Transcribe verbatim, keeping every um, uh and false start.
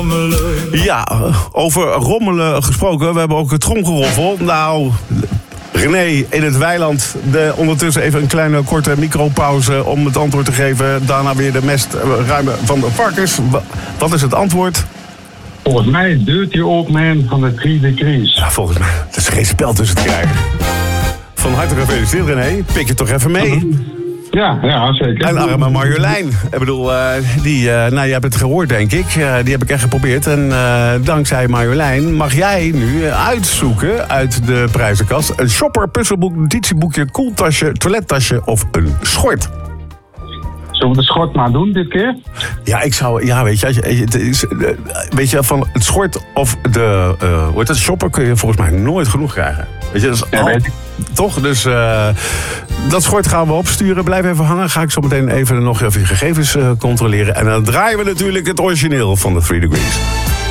Ja, over rommelen gesproken. We hebben ook het tromgeroffel. Nou, René in het weiland. De, ondertussen even een kleine korte micropauze om het antwoord te geven. Daarna weer de mest ruimen van de varkens. Wat is het antwoord? Volgens mij Dirty Old Man van de Three Degrees. Ja, volgens mij. Er is geen spel tussen te krijgen. Van harte gefeliciteerd, René. Pik je toch even mee? Ja, ja, zeker. En arme Marjolein. Ik bedoel, uh, die, uh, nou, je hebt het gehoord, denk ik. Uh, die heb ik echt geprobeerd. En uh, dankzij Marjolein mag jij nu uitzoeken uit de prijzenkast een shopper, puzzelboek, notitieboekje, koeltasje, toilettasje of een schort. Zullen we de schort maar doen dit keer? Ja, ik zou, ja, weet je, als je, het is, weet je, van het schort of de, uh, hoe heet het, shopper kun je volgens mij nooit genoeg krijgen. Weet je, dat is ja, al, weet ik. Toch? Dus uh, dat schort gaan we opsturen. Blijf even hangen. Ga ik zo meteen even nog even je gegevens uh, controleren. En dan draaien we natuurlijk het origineel van de Three Degrees.